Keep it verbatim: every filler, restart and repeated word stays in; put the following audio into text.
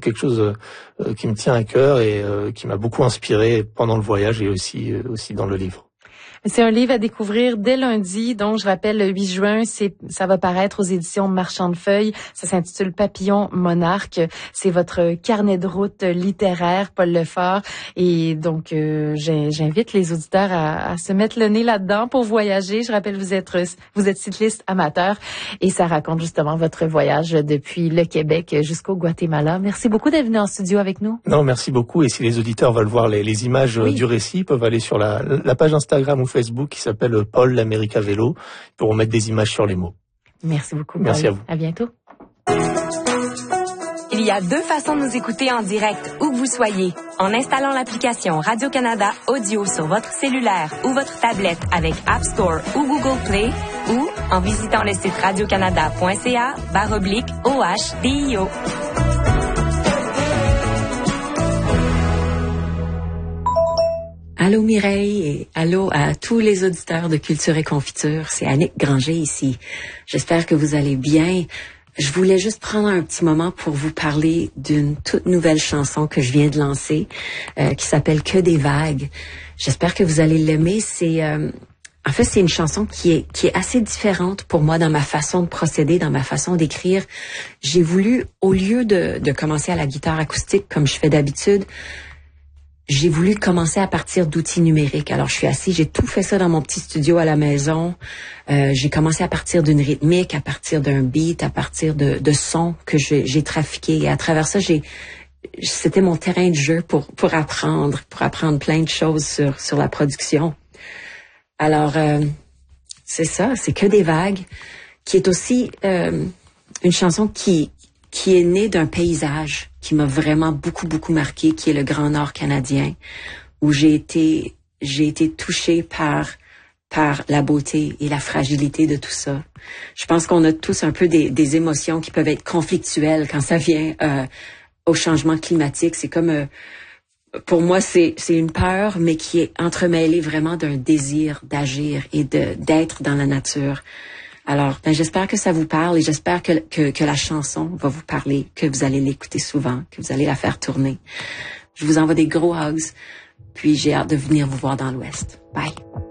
quelque chose euh, qui me tient à cœur et euh, qui m'a beaucoup inspiré pendant le voyage et aussi euh, aussi dans le livre. C'est un livre à découvrir dès lundi, donc je rappelle le huit juin, c'est ça va paraître aux éditions Marchand de Feuilles. Ça s'intitule Papillon Monarque. C'est votre carnet de route littéraire, Paul Lefort. Et donc euh, j'invite les auditeurs à, à se mettre le nez là-dedans pour voyager. Je rappelle, vous êtes vous êtes cycliste amateur et ça raconte justement votre voyage depuis le Québec jusqu'au Guatemala. Merci beaucoup d'être venu en studio avec nous. Non, merci beaucoup. Et si les auditeurs veulent voir les, les images oui. du récit, ils peuvent aller sur la, la page Instagram ou Facebook qui s'appelle Paul l'América Vélo. Ils pourront mettre des images sur les mots. Merci beaucoup, Paul. Merci à vous. À bientôt. Il y a deux façons de nous écouter en direct, où que vous soyez. En installant l'application Radio-Canada Audio sur votre cellulaire ou votre tablette avec App Store ou Google Play, ou en visitant le site radiocanada.ca barre oblique O H D I O. Allô Mireille et allô à tous les auditeurs de Culture et Confiture. C'est Annick Granger ici. J'espère que vous allez bien. Je voulais juste prendre un petit moment pour vous parler d'une toute nouvelle chanson que je viens de lancer, euh, qui s'appelle Que des vagues. J'espère que vous allez l'aimer. C'est, euh, en fait, c'est une chanson qui est qui est assez différente pour moi dans ma façon de procéder, dans ma façon d'écrire. J'ai voulu, au lieu de, de commencer à la guitare acoustique comme je fais d'habitude, j'ai voulu commencer à partir d'outils numériques. Alors, je suis assise, j'ai tout fait ça dans mon petit studio à la maison. Euh, j'ai commencé à partir d'une rythmique, à partir d'un beat, à partir de, de sons que j'ai, j'ai trafiqués. Et à travers ça, j'ai, c'était mon terrain de jeu pour pour apprendre, pour apprendre plein de choses sur sur la production. Alors, euh, c'est ça, c'est Que des vagues, qui est aussi euh, une chanson qui qui est née d'un paysage qui m'a vraiment beaucoup, beaucoup marqué, qui est le Grand Nord canadien, où j'ai été, j'ai été touchée par, par la beauté et la fragilité de tout ça. Je pense qu'on a tous un peu des, des émotions qui peuvent être conflictuelles quand ça vient euh, au changement climatique. C'est comme, euh, pour moi, c'est, c'est une peur, mais qui est entremêlée vraiment d'un désir d'agir et de, d'être dans la nature. Alors, ben, j'espère que ça vous parle et j'espère que, que, que la chanson va vous parler, que vous allez l'écouter souvent, que vous allez la faire tourner. Je vous envoie des gros hugs, puis j'ai hâte de venir vous voir dans l'Ouest. Bye!